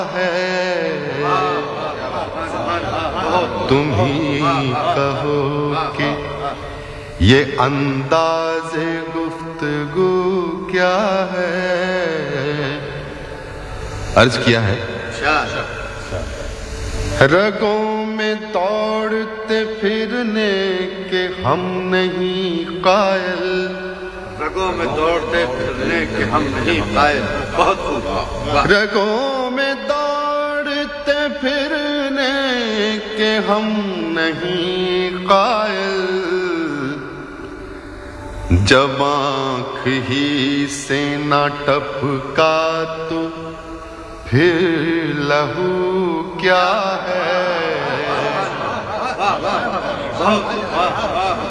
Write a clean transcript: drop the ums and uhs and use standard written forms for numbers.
है तुम ही कहो कि ये अंदाज़े गुफ्तगू क्या है। अर्ज किया है रगों में दौड़ते फिरने के हम नहीं कायल। रगों में दौड़ते फिरने के हम नहीं कायल। बहुत खूब। रगों में दौड़ते फिरने के हम नहीं कायल। जब आँख ही से ना टपका तो फिर लहू क्या है।